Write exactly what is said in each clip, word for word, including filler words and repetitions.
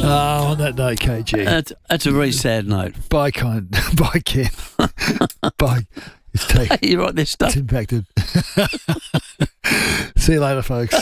Oh, on that note, K G. That's, that's a very sad note. Bye, kind. Bye, Ken. Bye. It's taken. You write this stuff. It's impacted. See you later, folks.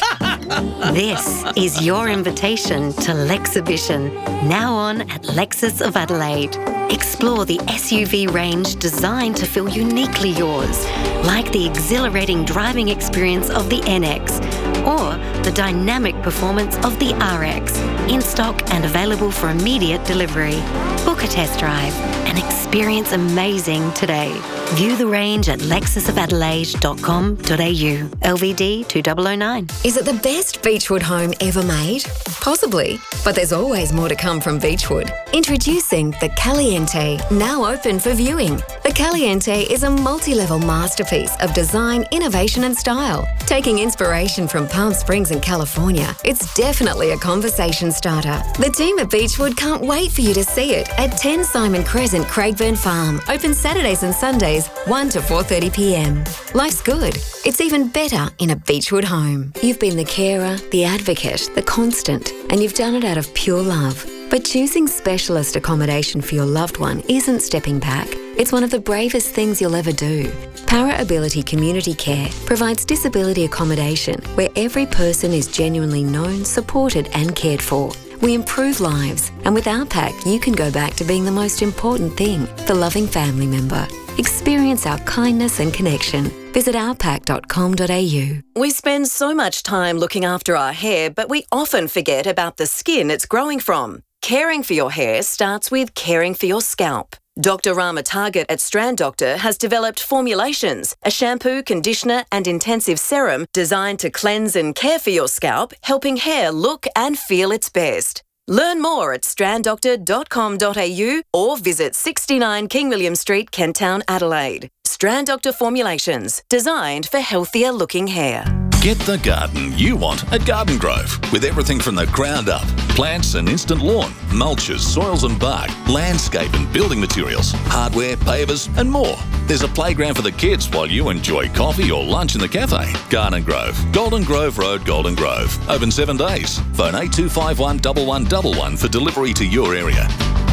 This is your invitation to Lexhibition, now on at Lexus of Adelaide. Explore the S U V range designed to feel uniquely yours, like the exhilarating driving experience of the N X or the dynamic performance of the R X, in stock and available for immediate delivery. Book a test drive and experience amazing today. View the range at lexus of adelaide dot com dot a u. L V D two thousand nine. Is it the best Beechwood home ever made? Possibly, but there's always more to come from Beechwood. Introducing the Caliente, now open for viewing. The Caliente is a multi-level masterpiece of design, innovation and style. Taking inspiration from Palm Springs in California, it's definitely a conversation starter. The team at Beechwood can't wait for you to see it at ten Simon Crescent, Craigburn Farm. Open Saturdays and Sundays, one to four thirty p m. Life's good. It's even better in a Beechwood home. You've been the carer, the advocate, the constant, and you've done it out of pure love. But choosing specialist accommodation for your loved one isn't stepping back. It's one of the bravest things you'll ever do. Para Ability Community Care provides disability accommodation where every person is genuinely known, supported and cared for. We improve lives, and with our pack, you can go back to being the most important thing, the loving family member. Experience our kindness and connection. Visit our pack dot com dot a u. We spend so much time looking after our hair, but we often forget about the skin it's growing from. Caring for your hair starts with caring for your scalp. Doctor Rama Target at Strand Doctor has developed formulations, a shampoo, conditioner and intensive serum designed to cleanse and care for your scalp, helping hair look and feel its best. Learn more at strand doctor dot com dot a u or visit sixty-nine King William Street, Kent Town, Adelaide. Strand Doctor Formulations, designed for healthier looking hair. Get the garden you want at Garden Grove, with everything from the ground up. Plants and instant lawn, mulches, soils and bark, landscape and building materials, hardware, pavers and more. There's a playground for the kids while you enjoy coffee or lunch in the cafe. Garden Grove, Golden Grove Road, Golden Grove. Open seven days. Phone eight two five one one one one one for delivery to your area.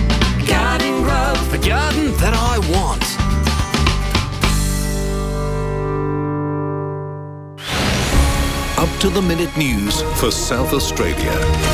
Garden Grove, the garden that I want. Up to the minute news for South Australia.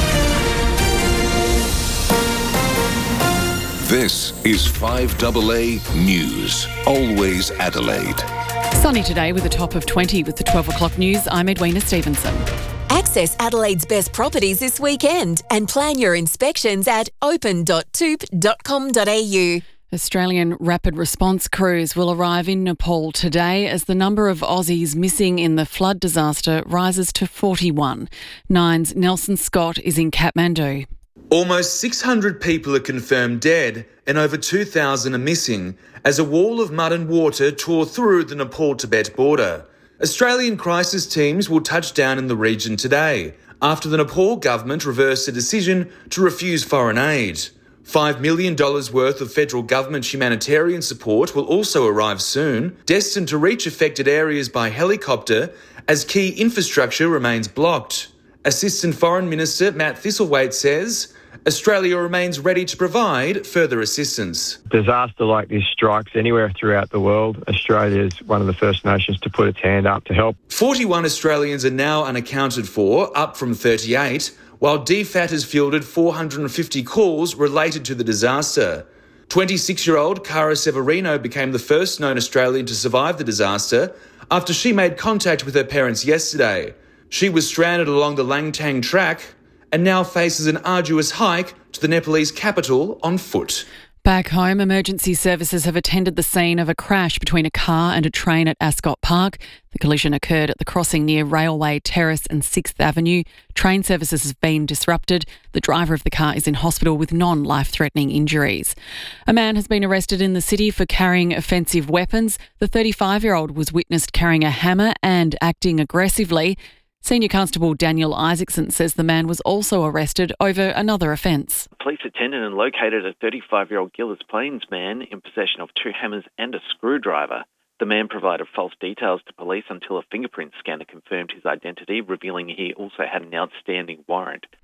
This is five A A News. Always Adelaide. Sunny today with a top of twenty with the twelve o'clock news. I'm Edwina Stevenson. Access Adelaide's best properties this weekend and plan your inspections at open dot toop dot com dot a u. Australian rapid response crews will arrive in Nepal today as the number of Aussies missing in the flood disaster rises to forty-one. Nine's Nelson Scott is in Kathmandu. Almost six hundred people are confirmed dead and over two thousand are missing as a wall of mud and water tore through the Nepal-Tibet border. Australian crisis teams will touch down in the region today after the Nepal government reversed a decision to refuse foreign aid. five million dollars worth of federal government humanitarian support will also arrive soon, destined to reach affected areas by helicopter as key infrastructure remains blocked. Assistant Foreign Minister Matt Thistlethwaite says Australia remains ready to provide further assistance. Disaster like this strikes anywhere throughout the world. Australia is one of the first nations to put its hand up to help. forty-one Australians are now unaccounted for, up from thirty-eight, while D F A T has fielded four hundred fifty calls related to the disaster. twenty-six-year-old Cara Severino became the first known Australian to survive the disaster after she made contact with her parents yesterday. She was stranded along the Langtang track and now faces an arduous hike to the Nepalese capital on foot. Back home, emergency services have attended the scene of a crash between a car and a train at Ascot Park. The collision occurred at the crossing near Railway Terrace and sixth Avenue. Train services have been disrupted. The driver of the car is in hospital with non-life-threatening injuries. A man has been arrested in the city for carrying offensive weapons. The thirty-five-year-old was witnessed carrying a hammer and acting aggressively. Senior Constable Daniel Isaacson says the man was also arrested over another offence. Police attended and located a thirty-five-year-old Gillers Plains man in possession of two hammers and a screwdriver. The man provided false details to police until a fingerprint scanner confirmed his identity, revealing he also had an outstanding warrant.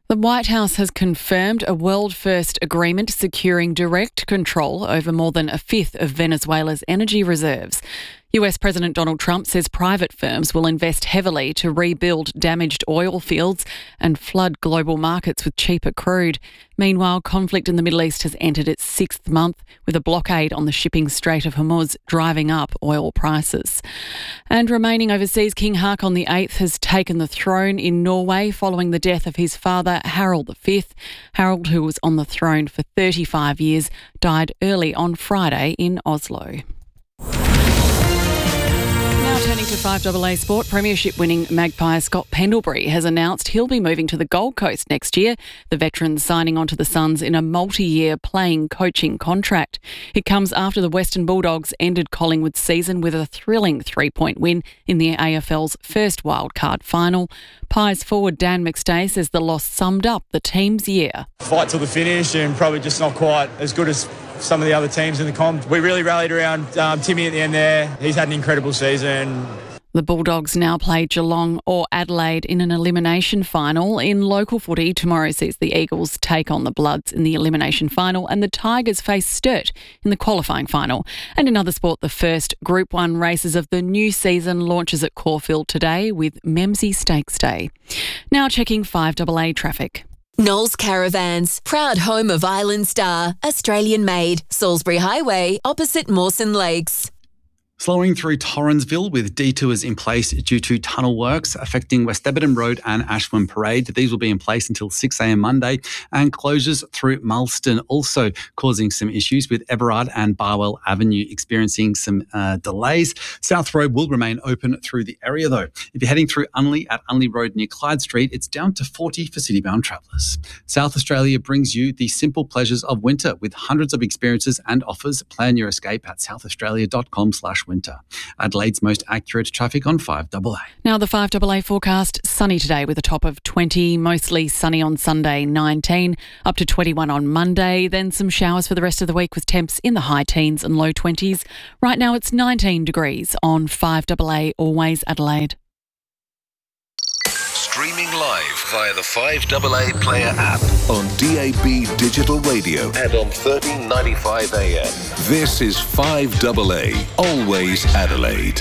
The White House has confirmed a world-first agreement securing direct control over more than a fifth of Venezuela's energy reserves. U S President Donald Trump says private firms will invest heavily to rebuild damaged oil fields and flood global markets with cheaper crude. Meanwhile, conflict in the Middle East has entered its sixth month, with a blockade on the shipping Strait of Hormuz driving up oil prices. And remaining overseas, King Haakon the eighth has taken the throne in Norway following the death of his father, Harald the fifth. Harald, who was on the throne for thirty-five years, died early on Friday in Oslo. Now turning to five A A Sport, Premiership winning Magpie Scott Pendlebury has announced he'll be moving to the Gold Coast next year, the veteran signing on to the Suns in a multi-year playing coaching contract. It comes after the Western Bulldogs ended Collingwood's season with a thrilling three-point win in the A F L's first wildcard final. Pies forward Dan McStay says the loss summed up the team's year. Fight till the finish and probably just not quite as good as some of the other teams in the comp. We really rallied around um, Timmy at the end there. He's had an incredible season. The Bulldogs now play Geelong or Adelaide in an elimination final. In local footy, tomorrow sees the Eagles take on the Bloods in the elimination final and the Tigers face Sturt in the qualifying final. And in other sport, the first Group one races of the new season launches at Caulfield today with Memsie Stakes Day. Now checking five A A traffic. Knowles Caravans, proud home of Island Star, Australian made, Salisbury Highway, opposite Mawson Lakes. Slowing through Torrensville with detours in place due to tunnel works affecting West Everton Road and Ashwin Parade. These will be in place until six a.m. Monday, and closures through Mulston also causing some issues with Everard and Barwell Avenue experiencing some uh, delays. South Road will remain open through the area though. If you're heading through Unley at Unley Road near Clyde Street, it's down to forty for city-bound travellers. South Australia brings you the simple pleasures of winter with hundreds of experiences and offers. Plan your escape at southaustralia.com slash winter. Adelaide's most accurate traffic on five A A. Now the five A A forecast, sunny today with a top of twenty, mostly sunny on Sunday, nineteen, up to twenty-one on Monday, then some showers for the rest of the week with temps in the high teens and low twenties. Right now it's nineteen degrees on five A A, always Adelaide. Streaming live via the five A A Player app on D A B Digital Radio and on thirteen ninety-five A M. This is five A A, always Adelaide.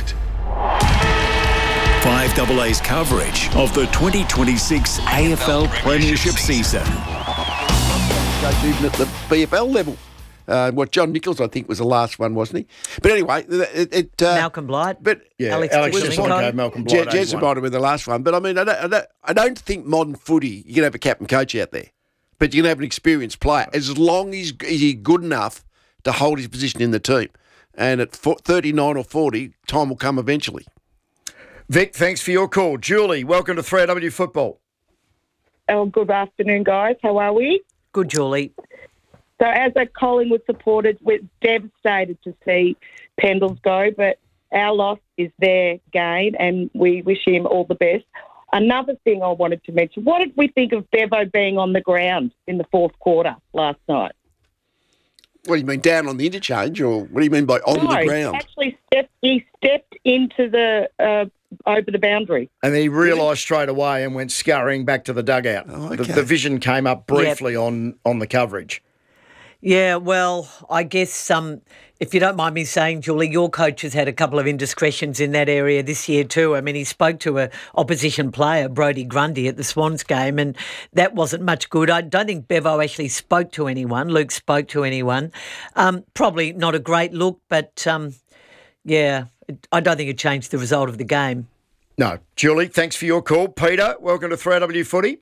five A A's coverage of the twenty twenty-six A F L Premiership season. Even at the B F L level. Uh, what John Nichols, I think, was the last one, wasn't he? But anyway, it, it uh, Malcolm Blight, but yeah, Alex, Alex Jessamine, Malcolm Blight, Jessamine might have been the last one. But I mean, I don't, I don't, I don't think modern footy you can have a captain coach out there, but you can have an experienced player as long as he's good enough to hold his position in the team. And at thirty-nine or forty, time will come eventually. Vic, thanks for your call. Julie, welcome to three A W Football. Oh, good afternoon, guys. How are we? Good, Julie. So as a Collingwood supporters, we're devastated to see Pendles go, but our loss is their gain, and we wish him all the best. Another thing I wanted to mention, what did we think of Bevo being on the ground in the fourth quarter last night? What do you mean, down on the interchange, or what do you mean by on no, the ground? Actually, stepped, he stepped into the uh, over the boundary. And he realised straight away and went scurrying back to the dugout. Oh, okay. the, the vision came up briefly yep. on, on the coverage. Yeah, well, I guess um, if you don't mind me saying, Julie, your coach has had a couple of indiscretions in that area this year too. I mean, he spoke to an opposition player, Brodie Grundy, at the Swans game, and that wasn't much good. I don't think Bevo actually spoke to anyone. Luke spoke to anyone. Um, probably not a great look, but um, yeah, I don't think it changed the result of the game. No. Julie, thanks for your call. Peter, welcome to three A W Footy.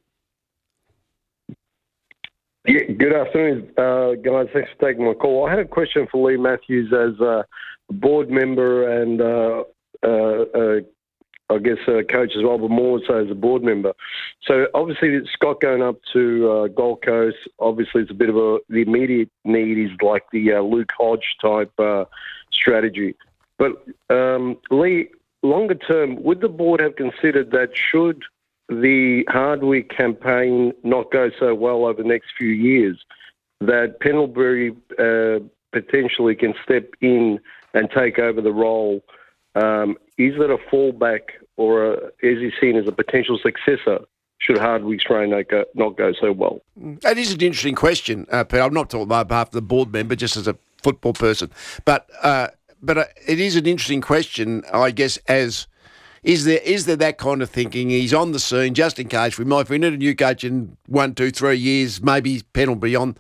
Yeah, good afternoon, uh, guys. Thanks for taking my call. I had a question for Lee Matthews as a board member and, uh, uh, uh, I guess, a coach as well, but more so as a board member. So, obviously, Scott going up to uh, Gold Coast, obviously, it's a bit of a, the immediate need is like the uh, Luke Hodge type uh, strategy. But, um, Lee, longer term, would the board have considered that should the Hardwick campaign not go so well over the next few years, that Pendlebury uh, potentially can step in and take over the role? Um, is it a fallback, or a, is he seen as a potential successor should Hardwick's reign not go, not go so well? That is an interesting question, uh, Pete. I'm not talking on behalf of the board member, just as a football person. But uh, but uh, it is an interesting question, I guess, as is there is there that kind of thinking? He's on the scene just in case we might, if we need a new coach in one, two, three years, maybe Pendlebury on.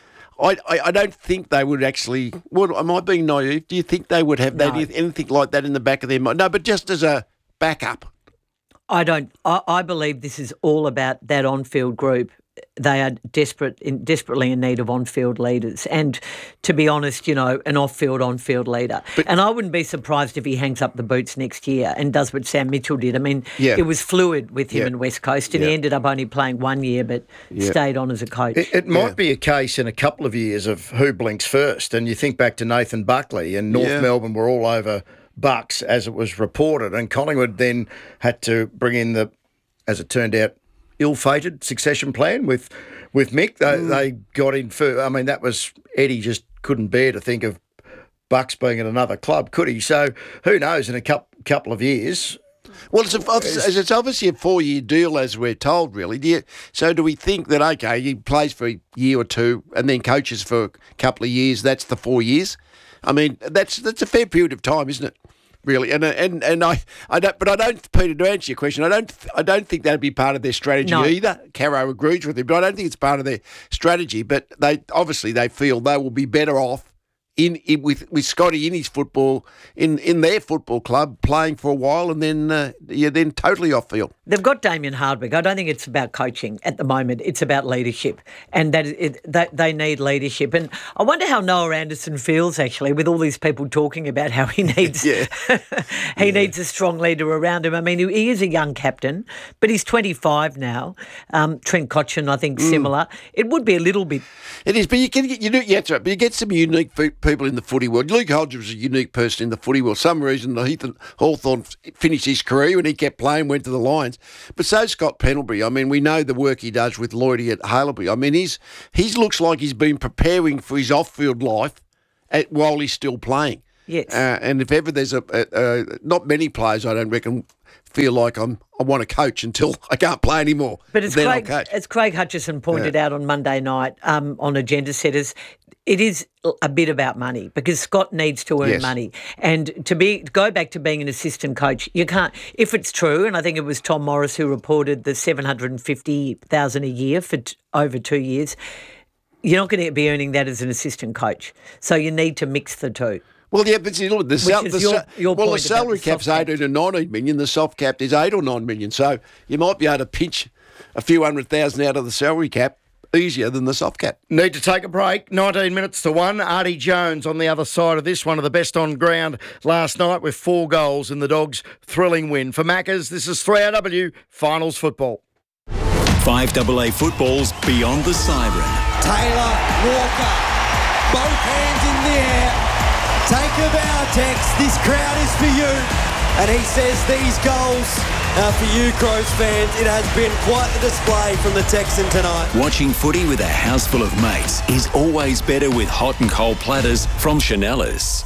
I, I, I don't think they would actually. What, am I being naive? Do you think they would have No. that, anything like that in the back of their mind? No, but just as a backup. I don't. I, I believe this is all about that on-field group. They are desperate, in, desperately in need of on-field leaders, and to be honest, you know, an off-field, on-field leader. But, and I wouldn't be surprised if he hangs up the boots next year and does what Sam Mitchell did. I mean, Yeah. it was fluid with him Yeah. and West Coast, and Yeah. he ended up only playing one year, but Yeah. stayed on as a coach. It, it might be a case in a couple of years of who blinks first. And you think back to Nathan Buckley and North Yeah. Melbourne were all over Bucks, as it was reported. And Collingwood then had to bring in the, as it turned out, ill-fated succession plan with with Mick. They, Mm. they got in first. I mean, that was, Eddie just couldn't bear to think of Bucks being at another club, could he? So who knows, in a couple couple of years. Well, it's, a, it's, it's obviously a four-year deal, as we're told, really. Do you, so do we think that, okay, he plays for a year or two and then coaches for a couple of years, that's the four years? I mean, that's that's a fair period of time, isn't it? Really, and and and I, I don't, but I don't, Peter, to answer your question, I don't, I don't think that'd be part of their strategy No. either. Caro agrees with him, but I don't think it's part of their strategy. But they obviously they feel they will be better off in, in with with Scotty in his football in, in their football club playing for a while, and then uh, yeah, then totally off field. They've got Damien Hardwick. I don't think it's about coaching at the moment. It's about leadership, and that it, that they need leadership. And I wonder how Noah Anderson feels actually, with all these people talking about how he needs he yeah. needs a strong leader around him. I mean, he is a young captain, but he's twenty-five now. Um, Trent Cotchin, I think, similar. Mm. It would be a little bit. It is, but you can get you do yeah, that's right. But you get some unique fo- people in the footy world. Luke Hodges was a unique person in the footy world. Some reason Heath Hawthorn finished his career when he kept playing, went to the Lions. But so Scott Pendlebury. I mean, we know the work he does with Lloydie at Halebury. I mean, he's he looks like he's been preparing for his off-field life at, while he's still playing. Yes. Uh, and if ever there's a, a, a not many players, I don't reckon, feel like I'm I want to coach until I can't play anymore. But as then Craig, I'll coach. as Craig Hutchison pointed Yeah. out on Monday night um, on Agenda Setters, it is a bit about money because Scott needs to earn Yes. money. And to be to go back to being an assistant coach, you can't, if it's true, and I think it was Tom Morris who reported the seven hundred fifty thousand dollars a year for t- over two years, you're not going to be earning that as an assistant coach. So you need to mix the two. Well, yeah, but see, look, the, Which sal- is the your- sa- your well, the point about salary the cap's soft cap. eighteen to nineteen million. The soft cap is eight or nine million. So you might be able to pinch a few hundred thousand out of the salary cap easier than the soft cap. Need to take a break. nineteen minutes to one. Artie Jones on the other side of this, one of the best on ground last night with four goals in the Dogs' thrilling win. For Maccas, this is three R W Finals Football. five A A football's Beyond the Siren. Taylor Walker, both hands in the air. Take a bow, Tex. This crowd is for you. And he says these goals are for you, Crows fans. It has been quite the display from the Texan tonight. Watching footy with a house full of mates is always better with hot and cold platters from Chanellas.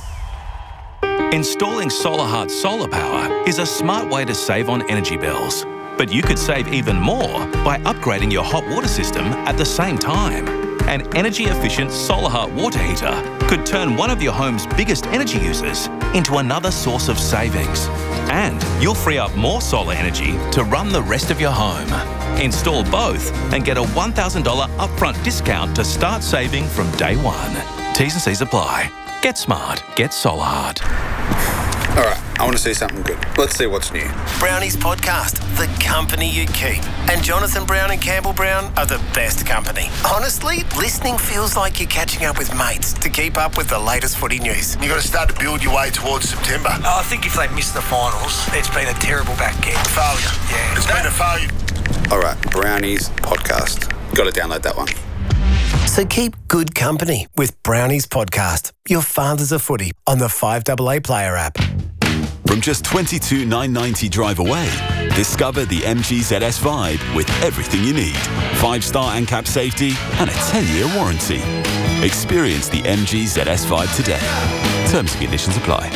Installing SolarHeart solar power is a smart way to save on energy bills. But you could save even more by upgrading your hot water system at the same time. An energy-efficient SolarHeart water heater could turn one of your home's biggest energy users into another source of savings. And you'll free up more solar energy to run the rest of your home. Install both and get a one thousand dollars upfront discount to start saving from day one. T's and C's apply. Get smart. Get SolarHeart. All right, I want to see something good. Let's see what's new. Brownie's podcast, The Company You Keep. And Jonathan Brown and Campbell Brown are the best company. Honestly, listening feels like you're catching up with mates to keep up with the latest footy news. You've got to start to build your way towards September. I think if they miss the finals, it's been a terrible back end. Failure. Yeah. It's been a failure. All right, Brownie's podcast. Got to download that one. So keep good company with Brownie's podcast, Your Fathers of Footy, on the five A A Player app. From just twenty-two thousand nine hundred ninety drive away, discover the M G Z S Vibe with everything you need. Five-star ANCAP safety and a ten-year warranty. Experience the M G Z S Vibe today. Terms and conditions apply.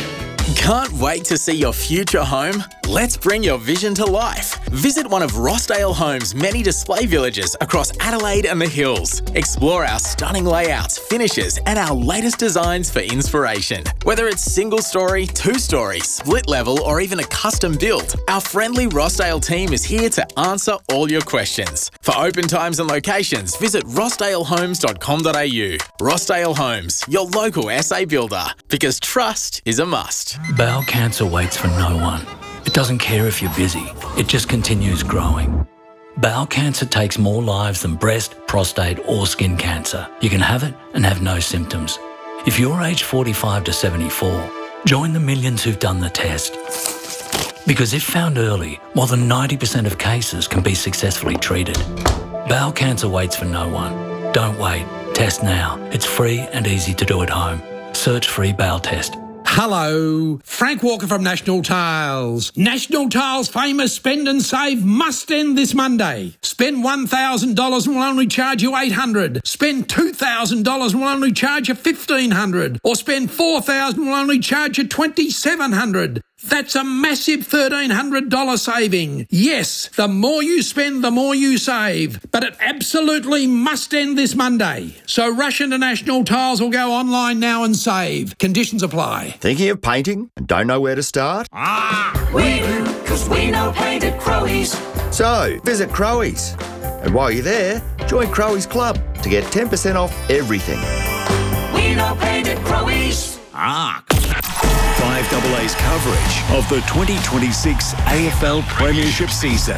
Can't wait to see your future home? Let's bring your vision to life. Visit one of Rossdale Homes' many display villages across Adelaide and the Hills. Explore our stunning layouts, finishes, and our latest designs for inspiration. Whether it's single story, two story, split level, or even a custom build, our friendly Rossdale team is here to answer all your questions. For open times and locations, visit rossdale homes dot com dot a u. Rossdale Homes, your local S A builder, because trust is a must. Bowel cancer waits for no one. It doesn't care if you're busy. It just continues growing. Bowel cancer takes more lives than breast, prostate or skin cancer. You can have it and have no symptoms. If you're aged forty-five to seventy-four, join the millions who've done the test. Because if found early, more than ninety percent of cases can be successfully treated. Bowel cancer waits for no one. Don't wait. Test now. It's free and easy to do at home. Search free bowel test. Hello, Frank Walker from National Tiles. National Tiles' famous spend and save must end this Monday. Spend one thousand dollars and we'll only charge you eight hundred dollars. Spend two thousand dollars and we'll only charge you fifteen hundred dollars. Or spend four thousand dollars and we'll only charge you twenty-seven hundred dollars. That's a massive thirteen hundred dollars saving. Yes, the more you spend, the more you save. But it absolutely must end this Monday. So rush into National Tiles or go online now and save. Conditions apply. Thinking of painting and don't know where to start? Ah! We do, because we know paint at Crowies. So, visit Crowies. And while you're there, join Crowies Club to get ten percent off everything. We know paint at Crowies. Ah! five double A's coverage of the twenty twenty-six A F L Premiership season.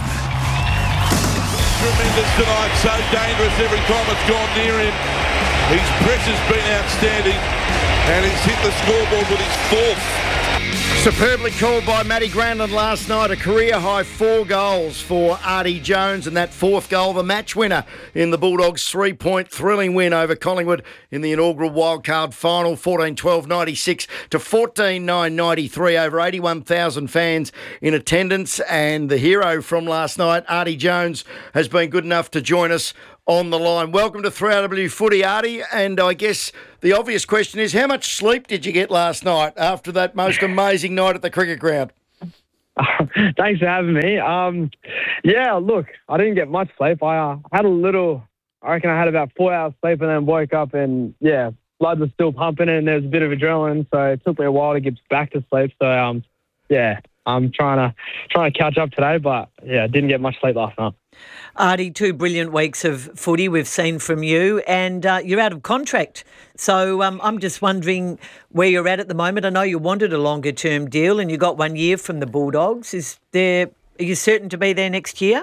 Tremendous tonight, so dangerous every time it's gone near him. His press has been outstanding and he's hit the scoreboard with his fourth. Superbly called by Matty Granlund last night, a career-high four goals for Artie Jones, and that fourth goal, the match winner in the Bulldogs' three-point thrilling win over Collingwood in the inaugural wildcard final, fourteen twelve ninety-six to fourteen nine ninety-three, over eighty-one thousand fans in attendance, and the hero from last night, Artie Jones, has been good enough to join us on the line. Welcome to three R W Footy, Artie, and I guess the obvious question is, how much sleep did you get last night after that most amazing night at the cricket ground? Thanks for having me. Um, yeah, look, I didn't get much sleep. I uh, had a little, I reckon I had about four hours sleep and then woke up and, yeah, blood was still pumping and there was a bit of adrenaline, so it took me a while to get back to sleep. So, um, yeah, I'm trying to trying to catch up today, but, yeah, didn't get much sleep last night. Artie, two brilliant weeks of footy we've seen from you, and uh, you're out of contract. So um, I'm just wondering where you're at at the moment. I know you wanted a longer term deal and you got one year from the Bulldogs. Is there? Are you certain to be there next year?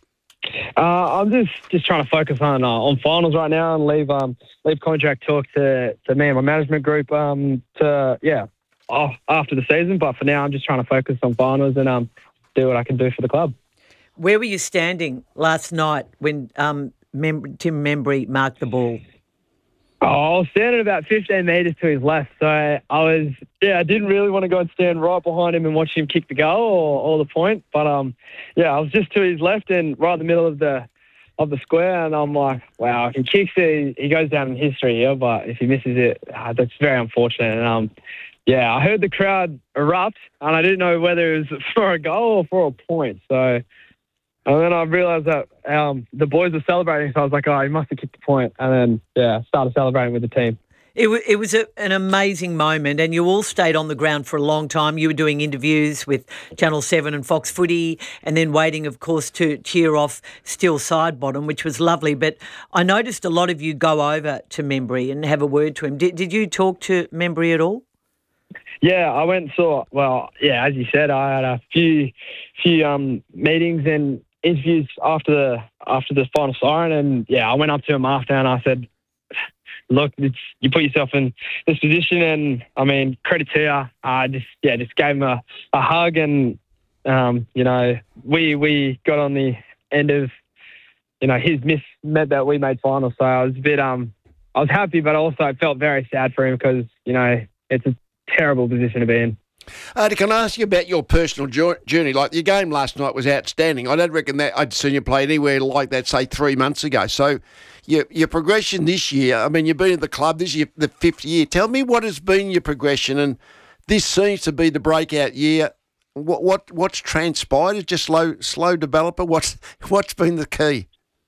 Uh, I'm just, just trying to focus on uh, on finals right now and leave um, leave contract talk to, to me and my management group um, to yeah off after the season. But for now, I'm just trying to focus on finals and um, do what I can do for the club. Where were you standing last night when um, Mem- Tim Membry marked the ball? Oh, I was standing about fifteen metres to his left, so I was, yeah, I didn't really want to go and stand right behind him and watch him kick the goal or, or the point, but um, yeah, I was just to his left and right in the middle of the of the square, and I'm like, wow, if he kicks it, he goes down in history here, but if he misses it, uh, that's very unfortunate. And um, yeah, I heard the crowd erupt, and I didn't know whether it was for a goal or for a point, so. And then I realised that um, the boys were celebrating, so I was like, oh, he must have kicked the point. And then, yeah, started celebrating with the team. It, w- it was a, an amazing moment, and you all stayed on the ground for a long time. You were doing interviews with Channel seven and Fox Footy, and then waiting, of course, to cheer off Steele Sidebottom, which was lovely. But I noticed a lot of you go over to Membry and have a word to him. Did, did you talk to Membry at all? Yeah, I went and saw, well, yeah, as you said, I had a few few um, meetings and interviews after the after the final siren, and yeah, I went up to him after and I said, look, it's, you put yourself in this position, and I mean, credit to you. I just yeah, just gave him a, a hug, and um, you know, we we got on the end of, you know, his miss meant that we made finals, so I was a bit um I was happy, but also I felt very sad for him because, you know, it's a terrible position to be in. Uh, can I ask you about your personal journey? Like, your game last night was outstanding. I don't reckon that I'd seen you play anywhere like that, say, three months ago. So your your progression this year, I mean, you've been at the club this year, the fifth year. Tell me what has been your progression and this seems to be the breakout year. What what what's transpired? Is just slow slow developer. What's what's been the key?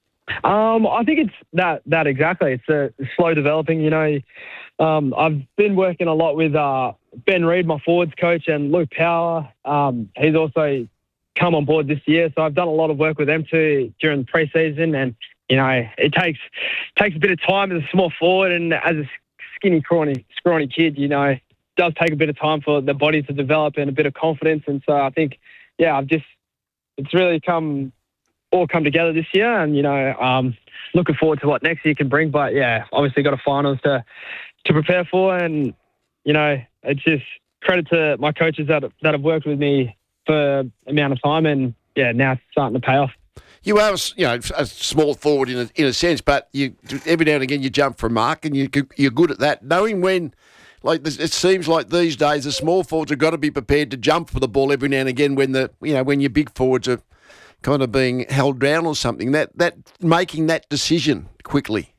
Um, I think it's that that exactly. It's a slow developing. You know, um, I've been working a lot with uh, Ben Reid, my forwards coach, and Luke Power. Um, he's also come on board this year, so I've done a lot of work with them too during the pre-season. And you know, it takes takes a bit of time as a small forward and as a skinny, scrawny, scrawny kid. You know. Does take a bit of time for the body to develop and a bit of confidence, and so I think, yeah, I've just it's really come all come together this year, and you know, um, looking forward to what next year can bring. But yeah, obviously got a finals to to prepare for, and you know, it's just credit to my coaches that that have worked with me for amount of time, and yeah, now it's starting to pay off. You are, you know, a small forward in a, in a sense, but you every now and again you jump for a mark, and you you're good at that, knowing when. Like this, it seems like these days the small forwards have got to be prepared to jump for the ball every now and again when the you know when your big forwards are kind of being held down or something. That that making that decision quickly.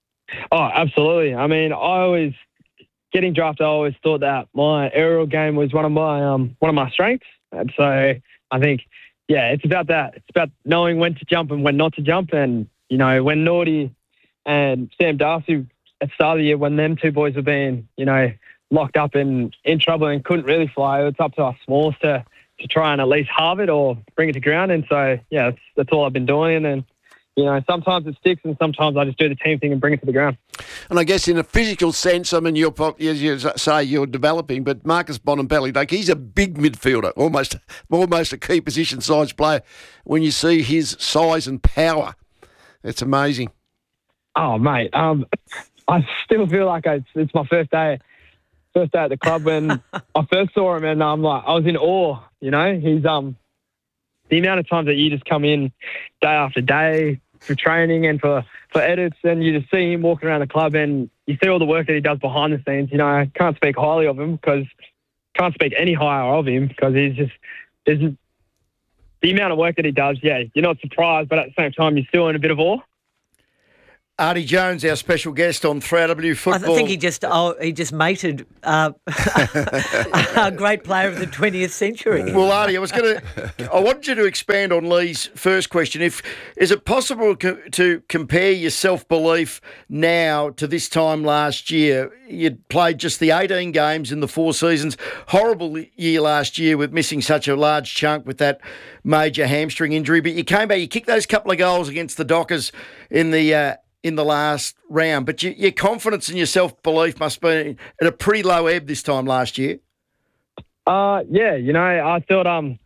Oh, absolutely. I mean, I always getting drafted. I always thought that my aerial game was one of my um one of my strengths, and so I think yeah, it's about that. It's about knowing when to jump and when not to jump, and you know when Naughty and Sam Darcy. At the start of the year, when them two boys were being, you know, locked up and in trouble and couldn't really fly, it's up to us smalls to, to try and at least halve it or bring it to ground. And so, yeah, that's, that's all I've been doing. And, you know, sometimes it sticks and sometimes I just do the team thing and bring it to the ground. And I guess in a physical sense, I mean, you're, as you say, you're developing, but Marcus Bontempelli, like, he's a big midfielder, almost, almost a key position size player. When you see his size and power, it's amazing. Oh, mate. Um, I still feel like it's, it's my first day, first day at the club when I first saw him, and I'm like, I was in awe. You know, he's um, the amount of times that you just come in day after day for training and for, for edits, and you just see him walking around the club, and you see all the work that he does behind the scenes. You know, I can't speak highly of him because can't speak any higher of him because he's just there's the amount of work that he does. Yeah, you're not surprised, but at the same time, you're still in a bit of awe. Artie Jones, our special guest on three R W Football. I think he just oh, he just mated uh, a great player of the twentieth century. Well, Artie, I was going to. I wanted you to expand on Lee's first question. If is it possible co- to compare your self-belief now to this time last year? You'd played just the eighteen games in the four seasons. Horrible year last year with missing such a large chunk with that major hamstring injury. But you came back. You kicked those couple of goals against the Dockers in the. Uh, in the last round, but you, your confidence and your self-belief must be at a pretty low ebb this time last year. Uh, yeah, you know, I thought um